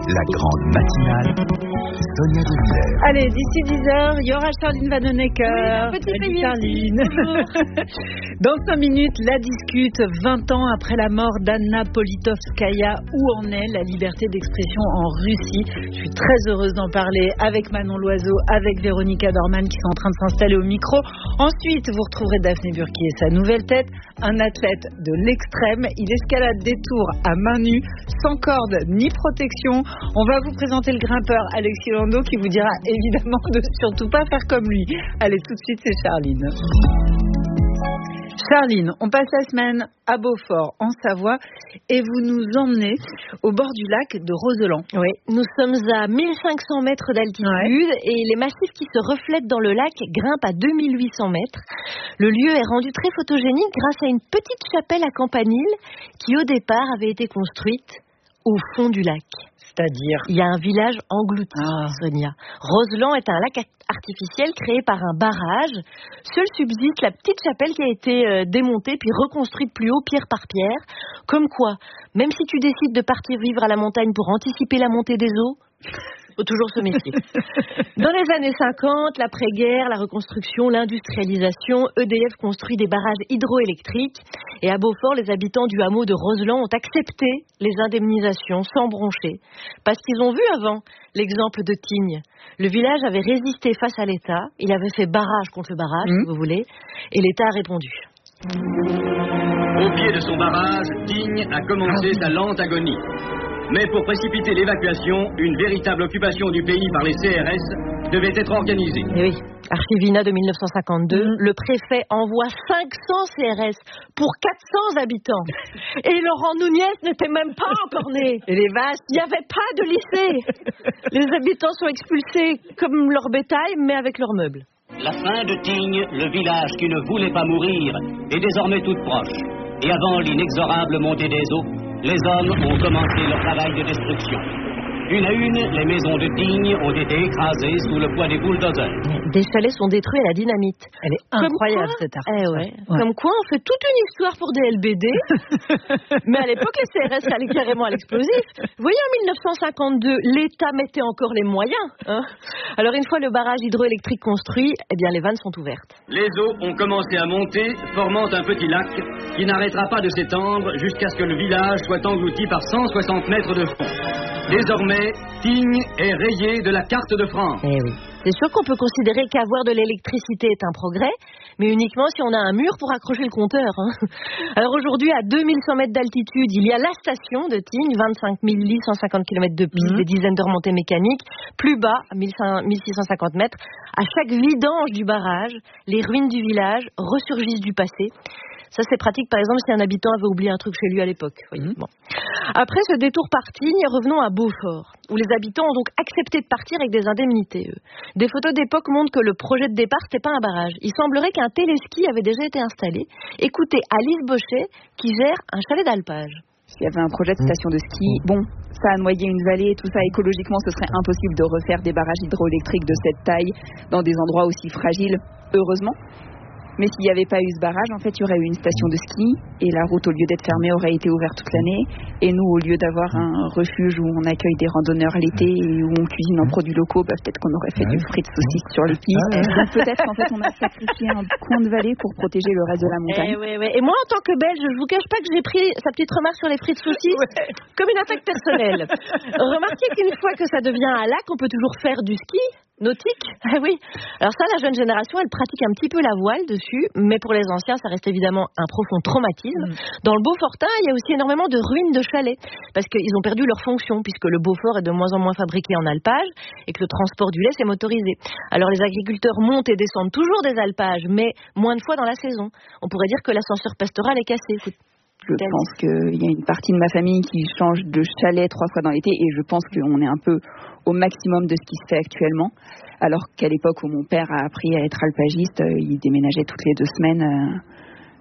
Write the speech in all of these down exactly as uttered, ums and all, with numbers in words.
La grande matinale, Sonia De Villers. Allez, d'ici dix heures, il y aura Charline Vanhoenacker. Oui, petit Salut Charline. Dans cinq minutes, la discute. vingt ans après la mort d'Anna Politkovskaya, où en est la liberté d'expression en Russie? Je suis très heureuse d'en parler avec Manon Loiseau, avec Véronica Dorman qui sont en train de s'installer au micro. Ensuite, vous retrouverez Daphné Burki et sa nouvelle tête, un athlète de l'extrême. Il escalade des tours à main nue, sans corde ni protection. On va vous présenter le grimpeur Alexis Landau qui vous dira évidemment de surtout pas faire comme lui. Allez, tout de suite, c'est Charline. Charline, on passe la semaine à Beaufort, en Savoie, et vous nous emmenez au bord du lac de Roseland. Oui, nous sommes à mille cinq cents mètres d'altitude, ouais. Et les massifs qui se reflètent dans le lac grimpent à deux mille huit cents mètres. Le lieu est rendu très photogénique grâce à une petite chapelle à campanile qui au départ avait été construite au fond du lac. C'est-à-dire ? Il y a un village englouti, ah. Sonia. Roseland est un lac artificiel créé par un barrage. Seule subsiste la petite chapelle qui a été euh, démontée puis reconstruite plus haut, pierre par pierre. Comme quoi, même si tu décides de partir vivre à la montagne pour anticiper la montée des eaux, faut toujours se méfier. Dans les années cinquante, l'après-guerre, la reconstruction, l'industrialisation, E D F construit des barrages hydroélectriques. Et à Beaufort, les habitants du hameau de Roseland ont accepté les indemnisations sans broncher. Parce qu'ils ont vu avant l'exemple de Tignes. Le village avait résisté face à l'État. Il avait fait barrage contre le barrage, mmh. si vous voulez. Et l'État a répondu. Au pied de son barrage, Tignes a commencé sa lente agonie. Mais pour précipiter l'évacuation, une véritable occupation du pays par les C R S devait être organisée. Et oui, Archivina de mille neuf cent cinquante-deux, mmh. le préfet envoie cinq cents C R S pour quatre cents habitants. Et Laurent Nunez n'était même pas encore né. Et les vaches, il n'y avait pas de lycée. Les habitants sont expulsés comme leur bétail, mais avec leurs meubles. La fin de Tignes, le village qui ne voulait pas mourir, est désormais toute proche. Et avant l'inexorable montée des eaux, les hommes ont commencé leur travail de destruction. Une à une, les maisons de Tignes ont été écrasées sous le poids des bulldozers. Des chalets sont détruits à la dynamite. Elle est incroyable, cette artiste. Eh ouais. Ouais. Comme quoi, on fait toute une histoire pour des L B D. Mais à l'époque, les C R S allaient carrément à l'explosif. Vous voyez, en mille neuf cent cinquante-deux, l'État mettait encore les moyens. Hein. Alors, une fois le barrage hydroélectrique construit, eh bien, les vannes sont ouvertes. Les eaux ont commencé à monter, formant un petit lac qui n'arrêtera pas de s'étendre jusqu'à ce que le village soit englouti par cent soixante mètres de fond. Désormais, Tignes est rayé de la carte de France. Eh oui. C'est sûr qu'on peut considérer qu'avoir de l'électricité est un progrès, mais uniquement si on a un mur pour accrocher le compteur. Hein. Alors aujourd'hui, à deux mille cent mètres d'altitude, il y a la station de Tignes, vingt-cinq mille huit cent cinquante kilomètres de piste, mmh. des dizaines de remontées mécaniques. Plus bas, à mille six cent cinquante mètres, à chaque vidange du barrage, les ruines du village ressurgissent du passé. Ça, c'est pratique, par exemple, si un habitant avait oublié un truc chez lui à l'époque. Mmh. Bon. Après ce détour par Tignes, revenons à Beaufort, où les habitants ont donc accepté de partir avec des indemnités. Eux. Des photos d'époque montrent que le projet de départ, c'était pas un barrage. Il semblerait qu'un téléski avait déjà été installé. Écoutez Alice Bochet, qui gère un chalet d'alpage. Il y avait un projet de station de ski. Bon, ça a noyé une vallée, tout ça, écologiquement, ce serait impossible de refaire des barrages hydroélectriques de cette taille dans des endroits aussi fragiles, heureusement. Mais s'il n'y avait pas eu ce barrage, en fait, il y aurait eu une station de ski et la route, au lieu d'être fermée, aurait été ouverte toute l'année. Et nous, au lieu d'avoir un refuge où on accueille des randonneurs l'été et où on cuisine en produits locaux, bah, peut-être qu'on aurait fait du frites saucisses sur les pistes. Donc peut-être qu'en fait, on a sacrifié un coin de vallée pour protéger le reste de la montagne. Eh ouais, ouais. Et moi, en tant que Belge, je vous cache pas que j'ai pris sa petite remarque sur les frites saucisses ouais. comme une attaque personnelle. Remarquez qu'une fois que ça devient un lac, on peut toujours faire du ski nautique. Ah oui. Alors ça, la jeune génération, elle pratique un petit peu la voile dessus, mais pour les anciens, ça reste évidemment un profond traumatisme. Mmh. Dans le Beaufortin, il y a aussi énormément de ruines de chalets, parce qu'ils ont perdu leur fonction, puisque le Beaufort est de moins en moins fabriqué en alpage, et que le transport du lait s'est motorisé. Alors les agriculteurs montent et descendent toujours des alpages, mais moins de fois dans la saison. On pourrait dire que l'ascenseur pastoral est cassé. Je pense qu'il y a une partie de ma famille qui change de chalet trois fois dans l'été, et je pense qu'on est un peu au maximum de ce qui se fait actuellement. Alors qu'à l'époque où mon père a appris à être alpagiste, il déménageait toutes les deux semaines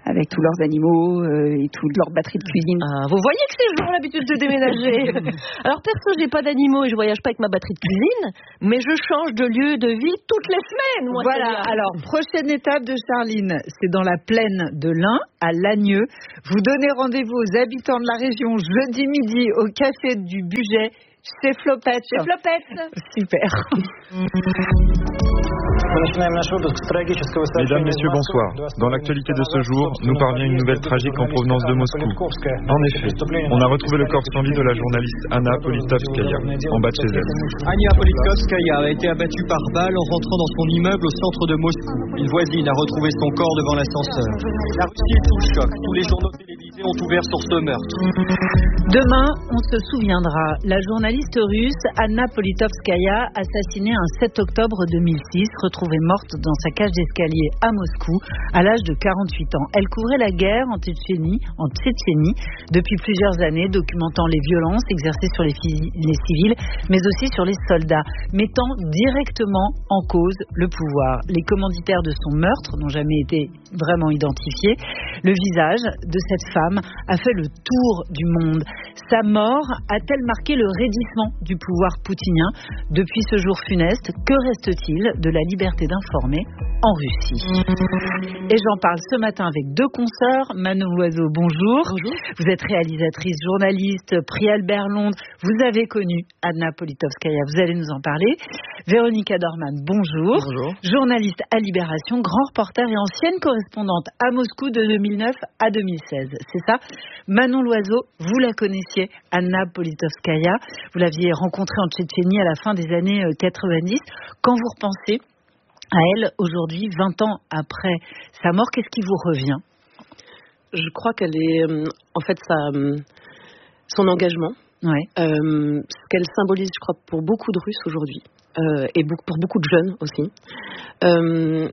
avec tous leurs animaux euh, et toute leur batterie de cuisine. Ah, vous voyez que ces gens ont l'habitude de déménager. Alors perso, j'ai pas d'animaux et je voyage pas avec ma batterie de cuisine, mais je change de lieu de vie toutes les semaines. Moi, voilà, alors prochaine étape de Charline, c'est dans la plaine de l'Ain, à Lagneux. Vous donnez rendez-vous aux habitants de la région jeudi midi au café du Budget chez Flopette. Chez Flopette. Super. Mesdames, Messieurs, bonsoir. Dans l'actualité de ce jour, nous parvient une nouvelle tragique en provenance de Moscou. En effet, on a retrouvé le corps sans vie de la journaliste Anna Politkovskaya, en bas de chez elle. Anna Politkovskaya a été abattue par balle en rentrant dans son immeuble au centre de Moscou. Une voisine a retrouvé son corps devant l'ascenseur. La Russie est sous le choc. Tous les journaux télévisés ont ouvert sur ce meurtre. Demain, on se souviendra, la journaliste russe Anna Politkovskaya, assassinée un sept octobre deux mille six, retrouvée morte dans sa cage d'escalier à Moscou à l'âge de quarante-huit ans. Elle couvrait la guerre en Tchétchénie, en Tchétchénie depuis plusieurs années, documentant les violences exercées sur les, les civils, mais aussi sur les soldats, mettant directement en cause le pouvoir. Les commanditaires de son meurtre n'ont jamais été vraiment identifiés. Le visage de cette femme a fait le tour du monde. Sa mort a-t-elle marqué le raidissement du pouvoir poutinien? Depuis ce jour funeste, que reste-t-il de la liberté d'informer en Russie? Et j'en parle ce matin avec deux consoeurs. Manon Loiseau, bonjour. Bonjour. Vous êtes réalisatrice, journaliste, prix Albert Londres. Vous avez connu Anna Politkovskaya, vous allez nous en parler. Véronique Dorman, bonjour. Bonjour. Journaliste à Libération, grand reporter et ancienne correspondante à Moscou de deux mille neuf à deux mille seize. C'est ça? Manon Loiseau, vous la connaissiez, Anna Politkovskaya. Vous l'aviez rencontrée en Tchétchénie à la fin des années quatre-vingt-dix. Quand vous repensez à elle aujourd'hui, vingt ans après sa mort, qu'est-ce qui vous revient? Je crois qu'elle est, euh, en fait, sa, euh, son engagement, ouais. euh, ce qu'elle symbolise, je crois, pour beaucoup de Russes aujourd'hui, euh, et beaucoup, pour beaucoup de jeunes aussi. Euh,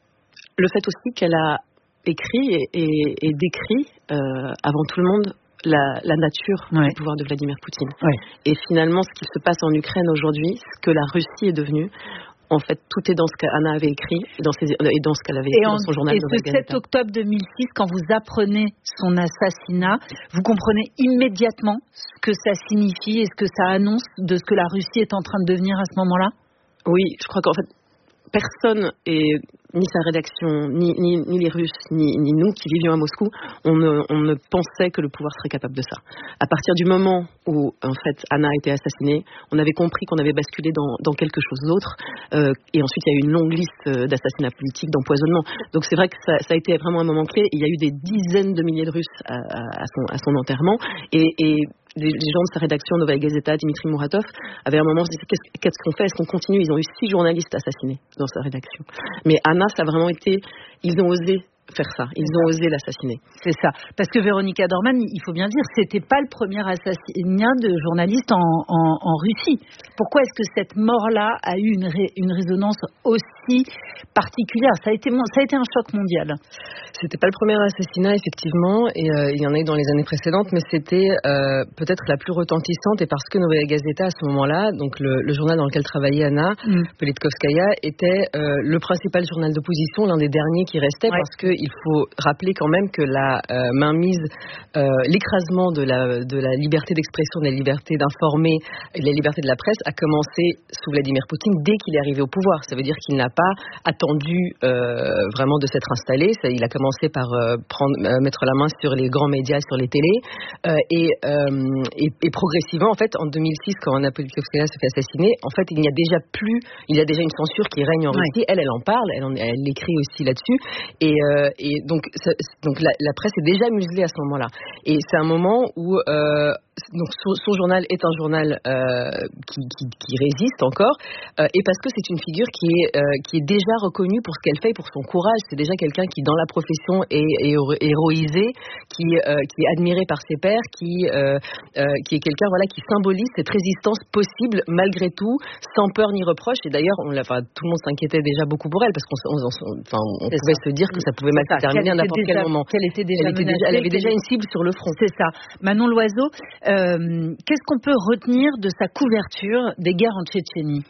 le fait aussi qu'elle a écrit et, et, et décrit, euh, avant tout le monde, la, la nature ouais. du pouvoir de Vladimir Poutine. Ouais. Et finalement, ce qui se passe en Ukraine aujourd'hui, ce que la Russie est devenue, en fait, tout est dans ce qu'Anna avait écrit et dans, ses, et dans ce qu'elle avait écrit et en, dans son journal. Et ce sept octobre deux mille six, quand vous apprenez son assassinat, vous comprenez immédiatement ce que ça signifie et ce que ça annonce de ce que la Russie est en train de devenir à ce moment-là? Oui, je crois qu'en fait, personne, et ni sa rédaction, ni, ni, ni les Russes, ni, ni nous qui vivions à Moscou, on ne, on ne pensait que le pouvoir serait capable de ça. À partir du moment où, en fait, Anna a été assassinée, on avait compris qu'on avait basculé dans, dans quelque chose d'autre. Euh, et ensuite, il y a eu une longue liste d'assassinats politiques, d'empoisonnements. Donc c'est vrai que ça, ça a été vraiment un moment clé. Il y a eu des dizaines de milliers de Russes à, à, à, son, à son enterrement. Et... et les gens de sa rédaction, Novaya Gazeta, Dimitri Muratov, avaient à un moment se dit qu'est-ce, qu'est-ce qu'on fait? Est-ce qu'on continue? Ils ont eu six journalistes assassinés dans sa rédaction. Mais Anna, ça a vraiment été... Ils ont osé faire ça. Ils ont osé l'assassiner. C'est ça. Parce que Véronique Dorman, il faut bien dire, c'était pas le premier assassinat de journaliste en, en, en Russie. Pourquoi est-ce que cette mort-là a eu une, ré, une résonance aussi particulière? Ça a été, ça a été un choc mondial. C'était pas le premier assassinat, effectivement, et euh, il y en a eu dans les années précédentes, mais c'était euh, peut-être la plus retentissante, et parce que Novaya Gazeta, à ce moment-là, donc le, le journal dans lequel travaillait Anna mm. Politkovskaya, était euh, le principal journal d'opposition, l'un des derniers qui restait, ouais. parce que il faut rappeler quand même que la euh, mainmise, euh, l'écrasement de la, de la liberté d'expression, de la liberté d'informer, et de la liberté de la presse a commencé sous Vladimir Poutine dès qu'il est arrivé au pouvoir. Ça veut dire qu'il n'a pas attendu euh, vraiment de s'être installé. Ça, il a commencé par euh, prendre, euh, mettre la main sur les grands médias, sur les télés, euh, et, euh, et, et progressivement, en fait, en deux mille six, quand Anna Politkovskaya se fait assassiner, en fait, il n'y a déjà plus, il y a déjà une censure qui règne en ouais. Russie. Elle, elle en parle, elle, en, elle écrit aussi là-dessus, et euh, Et donc, ça, donc la, la presse est déjà muselée à ce moment-là. Et c'est un moment où euh, donc son, son journal est un journal euh, qui, qui, qui résiste encore, euh, et parce que c'est une figure qui est, euh, qui est déjà reconnue pour ce qu'elle fait, pour son courage. C'est déjà quelqu'un qui, dans la profession, est, est héroïsé, qui, euh, qui est admiré par ses pairs, qui, euh, euh, qui est quelqu'un voilà, qui symbolise cette résistance possible, malgré tout, sans peur ni reproche. Et d'ailleurs, on l'a, enfin, tout le monde s'inquiétait déjà beaucoup pour elle, parce qu'on on, on, enfin, on pouvait ça. se dire que ça pouvait mal se terminer à n'importe déjà, quel moment. Qu'elle était déjà elle, était déjà, elle avait déjà une cible sur le front. C'est ça. Manon Loiseau, euh, qu'est-ce qu'on peut retenir de sa couverture des guerres en Tchétchénie?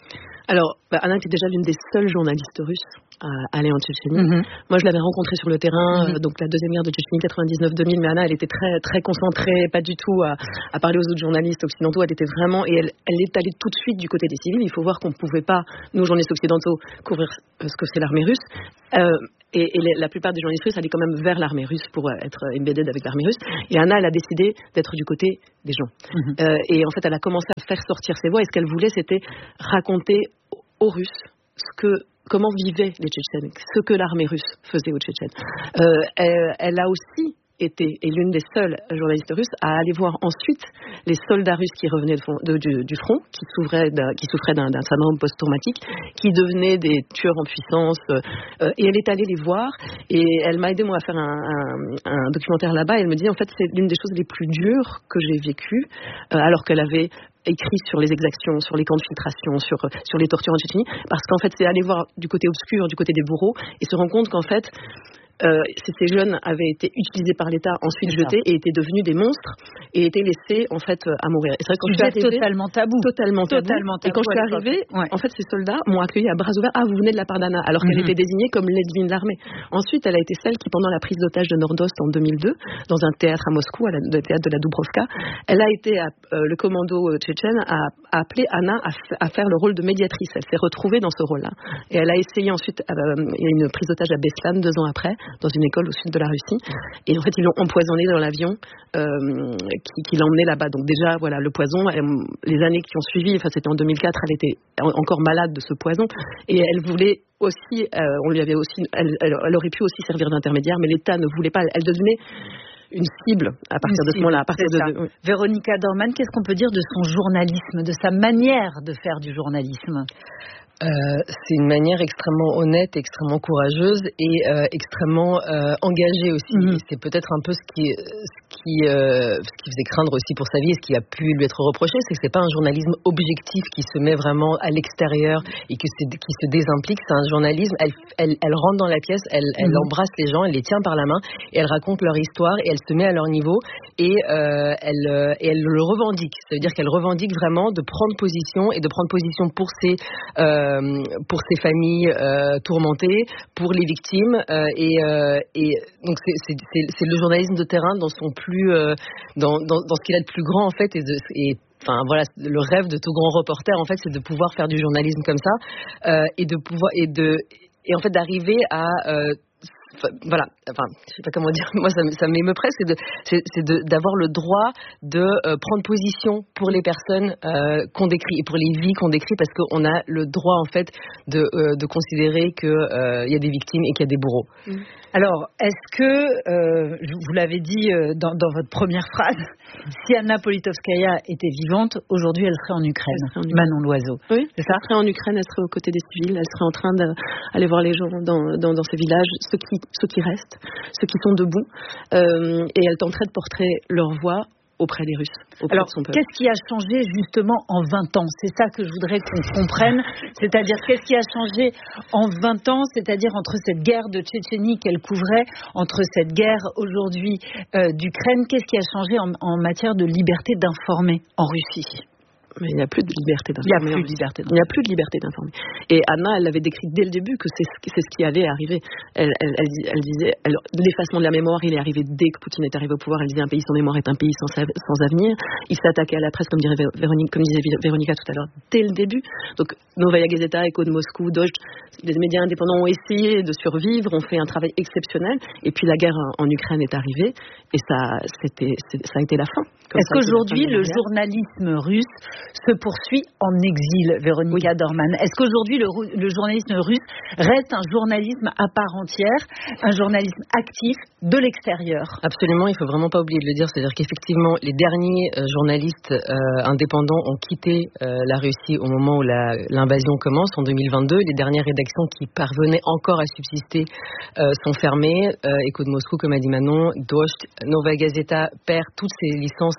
Alors, bah, Anna était déjà l'une des seules journalistes russes à aller en Tchétchénie. Mm-hmm. Moi, je l'avais rencontrée sur le terrain, mm-hmm. euh, donc la deuxième guerre de Tchétchénie, quatre-vingt-dix-neuf deux mille, mais Anna, elle était très, très concentrée, pas du tout à, à parler aux autres journalistes occidentaux. Elle était vraiment, et elle, elle est allée tout de suite du côté des civils. Il faut voir qu'on ne pouvait pas, nous, journalistes occidentaux, couvrir euh, ce que c'est l'armée russe. Euh, et, et les, la plupart des journalistes russes allaient quand même vers l'armée russe pour euh, être embedded avec l'armée russe. Et Anna, elle a décidé d'être du côté des gens. Mm-hmm. Euh, et en fait, elle a commencé à faire sortir ses voix. Et ce qu'elle voulait, c'était raconter aux Russes ce que, comment vivaient les Tchétchènes, ce que l'armée russe faisait aux Tchétchènes. Euh, elle, elle a aussi été, et l'une des seules journalistes russes, à aller voir ensuite les soldats russes qui revenaient de, de, du, du front, qui souffraient d'un, qui souffraient d'un, d'un syndrome post-traumatique, qui devenaient des tueurs en puissance. Euh, et elle est allée les voir, et elle m'a aidé moi à faire un, un, un documentaire là-bas. Et elle me dit en fait c'est l'une des choses les plus dures que j'ai vécues, euh, alors qu'elle avait écrit sur les exactions, sur les camps de filtration, sur, sur les tortures en Tchétchénie, parce qu'en fait, c'est aller voir du côté obscur, du côté des bourreaux, et se rendre compte qu'en fait, euh, ces jeunes avaient été utilisés par l'État, ensuite jetés, et étaient devenus des monstres, et étaient laissés, en fait, à mourir. Et c'est vrai, quand je suis arrivée, totalement tabou. Totalement tabou. Totalement tabou. Et quand je suis arrivée, ouais. en fait, ces soldats m'ont accueillie à bras ouverts. Ah, vous venez de la part d'Anna, alors qu'elle mm-hmm. était désignée comme l'ennemi de l'armée. Ensuite, elle a été celle qui, pendant la prise d'otage de Nordost en deux mille deux, dans un théâtre à Moscou, à la, le théâtre de la Dubrovka, elle a été, à, euh, le commando euh, tchétchène a, a appelé Anna à, f- à faire le rôle de médiatrice. Elle s'est retrouvée dans ce rôle-là. Et elle a essayé ensuite, euh, il y a une prise d'otage à Beslan, deux ans après, dans une école au sud de la Russie. Et en fait, ils l'ont empoisonnée dans l'avion euh, qui, qui l'emmenait là-bas. Donc déjà, voilà, le poison, elle, les années qui ont suivi, enfin c'était en deux mille quatre, elle était encore malade de ce poison. Et elle voulait aussi, euh, on lui avait aussi, elle, elle, elle aurait pu aussi servir d'intermédiaire, mais l'État ne voulait pas. Elle devenait une cible à partir une de ce moment-là. À partir de, de, oui. Véronica Dorman, qu'est-ce qu'on peut dire de son journalisme, de sa manière de faire du journalisme? Euh, c'est une manière extrêmement honnête, extrêmement courageuse et euh, extrêmement euh, engagée aussi. Mmh. C'est peut-être un peu ce qui, ce qui, euh, ce qui faisait craindre aussi pour sa vie et ce qui a pu lui être reproché, c'est que c'est pas un journalisme objectif qui se met vraiment à l'extérieur et que c'est, qui se désimplique. C'est un journalisme, elle, elle, elle rentre dans la pièce, elle, elle mmh. embrasse les gens, elle les tient par la main et elle raconte leur histoire et elle se met à leur niveau et, euh, elle, euh, et elle le revendique. Ça veut dire qu'elle revendique vraiment de prendre position et de prendre position pour ses... Euh, pour ces familles euh, tourmentées, pour les victimes euh, et, euh, et donc c'est, c'est, c'est, c'est le journalisme de terrain dans son plus euh, dans, dans, dans ce qu'il a de plus grand en fait et, de, et enfin voilà le rêve de tout grand reporter en fait c'est de pouvoir faire du journalisme comme ça euh, et de pouvoir et de et en fait d'arriver à euh, voilà, enfin, je sais pas comment dire, moi ça, ça m'émeut presque, c'est, de, c'est, c'est de, d'avoir le droit de euh, prendre position pour les personnes euh, qu'on décrit et pour les vies qu'on décrit parce qu'on a le droit en fait de, euh, de considérer qu'il euh, y a des victimes et qu'il y a des bourreaux. Mmh. Alors, est-ce que, euh, vous l'avez dit euh, dans, dans votre première phrase, si Anna Politkovskaya était vivante, aujourd'hui elle serait en Ukraine, serait en Ukraine. Manon Loiseau. Oui, c'est ça. Elle serait en Ukraine, elle serait aux côtés des civils, elle serait en train d'aller voir les gens dans, dans, dans ces villages, ceux qui, ceux qui restent, ceux qui sont debout, euh, et elle tenterait de porter leur voix auprès des Russes, auprès Alors, de son peuple. Qu'est-ce qui a changé justement en vingt ans? C'est ça que je voudrais qu'on comprenne. C'est-à-dire, qu'est-ce qui a changé en vingt ans? C'est-à-dire, entre cette guerre de Tchétchénie qu'elle couvrait, entre cette guerre aujourd'hui euh, d'Ukraine, qu'est-ce qui a changé en, en matière de liberté d'informer en Russie? Mais il n'y a plus de liberté d'informer. Il n'y a plus de liberté d'informer. Il n'y a plus de liberté d'informer. Et Anna, elle l'avait décrit dès le début que c'est, c'est ce qui allait arriver. Elle, elle, elle, elle disait, elle, l'effacement de la mémoire, il est arrivé dès que Poutine est arrivé au pouvoir. Elle disait, un pays sans mémoire est un pays sans, sans avenir. Il s'attaquait à la presse, comme, dirait Véronique, comme disait Véronica tout à l'heure, dès le début. Donc, Novaya Gazeta, Echo de Moscou, Dozhd, les médias indépendants ont essayé de survivre, ont fait un travail exceptionnel. Et puis, la guerre en Ukraine est arrivée. Et ça, c'était, ça a été la fin. Comme Est-ce qu'aujourd'hui, le journalisme russe se poursuit en exil, Véronica oui. Dorman? Est-ce qu'aujourd'hui, le, le journalisme russe reste un journalisme à part entière, un journalisme actif de l'extérieur? Absolument, il ne faut vraiment pas oublier de le dire. C'est-à-dire qu'effectivement, les derniers euh, journalistes euh, indépendants ont quitté euh, la Russie au moment où la, l'invasion commence, en deux mille vingt-deux. Les dernières rédactions qui parvenaient encore à subsister euh, sont fermées. Euh, Echo de Moscou, comme a dit Manon, Dozhd, Novaya Gazeta perd toutes ses licences et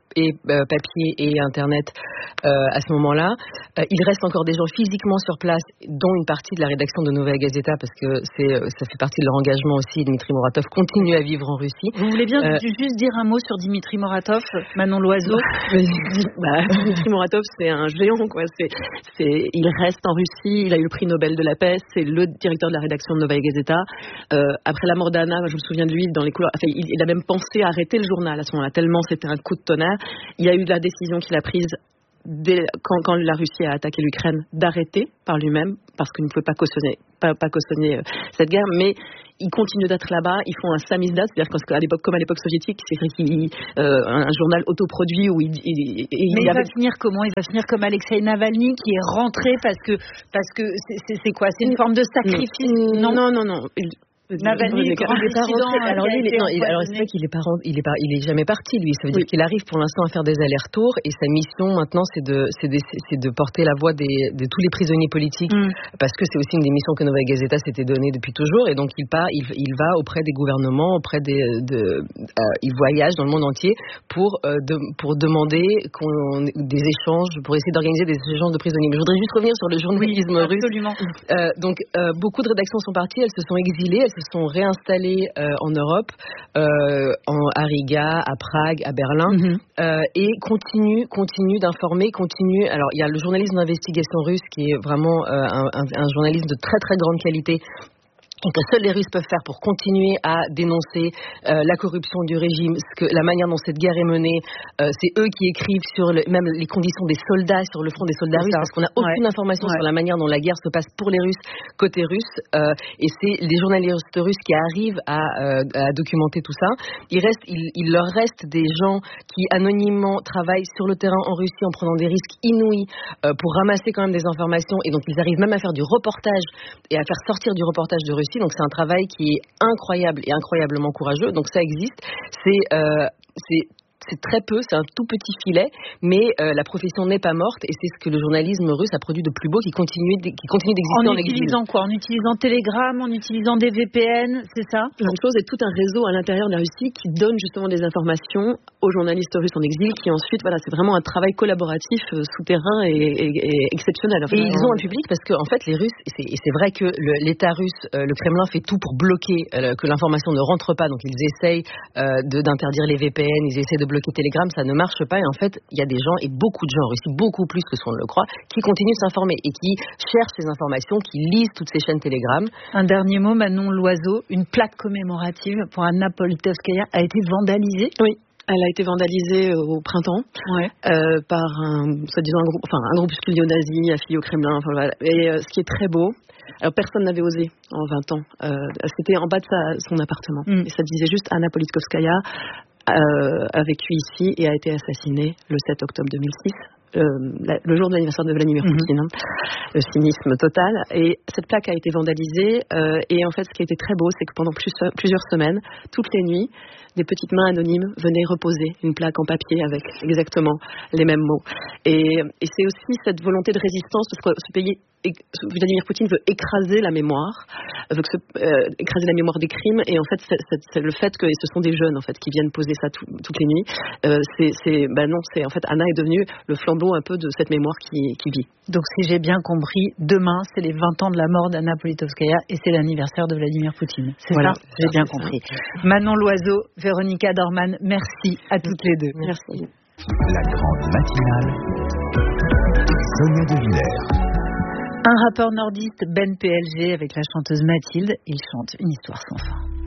et euh, papier et Internet euh, à ce moment-là. Euh, il reste encore des gens physiquement sur place, dont une partie de la rédaction de Novaya Gazeta, parce que c'est, ça fait partie de leur engagement aussi. Dmitri Muratov continue à vivre en Russie. Vous voulez bien euh, juste dire un mot sur Dmitri Muratov, Manon Loiseau? bah, Dmitri Muratov, c'est un géant, quoi. C'est, c'est, il reste en Russie, il a eu le prix Nobel de la paix, c'est le directeur de la rédaction de Novaya Gazeta. Euh, après la mort d'Anna, je me souviens de lui dans les couloirs. Enfin, il, il a même pensé à arrêter le journal à ce moment-là, tellement c'était un coup de tonnerre. Il y a eu la décision qu'il a prise dès, quand, quand la Russie a attaqué l'Ukraine d'arrêter par lui-même, parce qu'il ne pouvait pas cautionner, pas, pas cautionner euh, cette guerre, mais ils continuent d'être là-bas, ils font un samizdat, c'est-à-dire qu'à l'époque, comme à l'époque soviétique, c'est écrit euh, un, un journal autoproduit où il, il, il, mais il, il va avait... finir comment? Il va finir comme Alexei Navalny qui est rentré parce que parce que c'est, c'est, c'est quoi? C'est une forme de sacrifice? Non, non, non, non. Il... Navalny, grand dissident, alors lui, il est, non, il, alors c'est vrai qu'il est pas, il est pas, il est jamais parti lui. Ça veut dire oui. qu'il arrive pour l'instant à faire des allers-retours et sa mission maintenant c'est de, c'est de, c'est de porter la voix des, de tous les prisonniers politiques mm. parce que c'est aussi une des missions que Novaya Gazeta s'était donnée depuis toujours et donc il part, il, il va auprès des gouvernements, auprès des, de, euh, il voyage dans le monde entier pour, euh, de, pour demander qu'on, des échanges, pour essayer d'organiser des échanges de prisonniers. Mais je voudrais juste revenir sur le journalisme oui, russe. Absolument. Euh, donc euh, beaucoup de rédactions sont parties, elles se sont exilées, elles se sont réinstallés euh, en Europe, euh, en, à Riga, à Prague, à Berlin, mm-hmm. euh, et continuent, continuent d'informer, continuent. Alors, il y a le journalisme d'investigation russe qui est vraiment euh, un, un, un journalisme de très très grande qualité. Et que seuls les Russes peuvent faire pour continuer à dénoncer euh, la corruption du régime, ce que, la manière dont cette guerre est menée. Euh, c'est eux qui écrivent sur le, même les conditions des soldats, sur le front des soldats russes, parce qu'on n'a aucune ouais. information ouais. sur la manière dont la guerre se passe pour les Russes, côté russe. Euh, et c'est les journalistes russes qui arrivent à, euh, à documenter tout ça. Il, reste, il, il leur reste des gens qui anonymement travaillent sur le terrain en Russie en prenant des risques inouïs euh, pour ramasser quand même des informations. Et donc ils arrivent même à faire du reportage et à faire sortir du reportage de Russie. Donc c'est un travail qui est incroyable et incroyablement courageux. Donc ça existe. C'est, euh, c'est c'est très peu, c'est un tout petit filet, mais euh, la profession n'est pas morte et c'est ce que le journalisme russe a produit de plus beau qui continue, qui continue d'exister en, en utilisant quoi? En utilisant Telegram, en utilisant des V P N, c'est ça? Plein de choses et tout un réseau à l'intérieur de la Russie qui donne justement des informations aux journalistes russes en exil qui ensuite, voilà, c'est vraiment un travail collaboratif euh, souterrain et, et, et exceptionnel. Enfin, et ils ont un public parce que en fait les Russes, et c'est, et c'est vrai que le, l'État russe, euh, le Kremlin fait tout pour bloquer euh, que l'information ne rentre pas, donc ils essayent euh, de, d'interdire les V P N, ils essaient de bloquer Telegram, ça ne marche pas et en fait il y a des gens et beaucoup de gens en Russie, beaucoup plus que ce qu'on le croit, qui continuent de s'informer et qui cherchent ces informations, qui lisent toutes ces chaînes Telegram. Un dernier mot, Manon Loiseau, une plaque commémorative pour Anna Politkovskaya a été vandalisée? Oui. Elle a été vandalisée au printemps ouais. euh, par un, soi-disant un groupe, enfin un groupuscule néo-nazi affilié au Kremlin. Enfin, voilà. Et euh, ce qui est très beau, alors personne n'avait osé en vingt ans. Euh, c'était en bas de sa, son appartement mm. et ça disait juste Anna Politkovskaya euh, a vécu ici et a été assassinée le sept octobre deux mille six. Euh, la, le jour de l'anniversaire de Vladimir mm-hmm. Poutine, hein, le cynisme total. Et cette plaque a été vandalisée. Euh, et en fait, ce qui a été très beau, c'est que pendant plus, plusieurs semaines, toutes les nuits, des petites mains anonymes venaient reposer une plaque en papier avec exactement les mêmes mots. Et, et c'est aussi cette volonté de résistance, parce que ce pays, Vladimir Poutine veut écraser la mémoire, veut que ce, euh, écraser la mémoire des crimes. Et en fait, c'est, c'est, c'est le fait que ce sont des jeunes en fait qui viennent poser ça tout, toutes les nuits. Euh, c'est, c'est, ben non, c'est en fait Anna est devenue le flambeau un peu de cette mémoire qui, qui vit. Donc si j'ai bien compris, demain c'est les vingt ans de la mort d'Anna Politkovskaya et c'est l'anniversaire de Vladimir Poutine. C'est voilà, ça? J'ai bien compris. Manon Loiseau, Véronica Dorman, merci à toutes les deux. Merci. La grande matinale, Sonia De Villers. Un rappeur nordiste, Ben P L G, avec la chanteuse Mathilde, il chante une histoire sans fin.